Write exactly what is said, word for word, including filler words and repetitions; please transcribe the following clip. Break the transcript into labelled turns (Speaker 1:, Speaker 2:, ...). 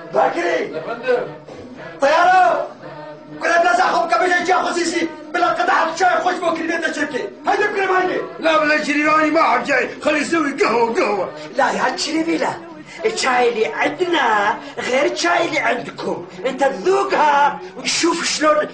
Speaker 1: باكري
Speaker 2: يا فندم.
Speaker 1: طياره كلها بلازا خب كبيجي جا خصيصي بلا قطعه شاي خوش بوكري بيت الشركه هيدي بكريم هيدي.
Speaker 2: لا بلا شريراني ما حد جاي خلي يسوي قهوه قهوه.
Speaker 1: لا يا شريفي لا الشاي اللي عندنا غير الشاي اللي عندكم انت تذوقها وتشوف شلون